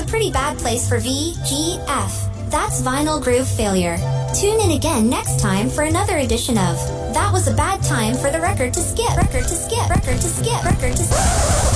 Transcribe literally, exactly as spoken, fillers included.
pretty bad place for V, G, F. That's Vinyl Groove Failure. Tune in again next time for another edition of That Was a Bad Time for the Record to Skip. Record to skip. Record to skip. Record to skip.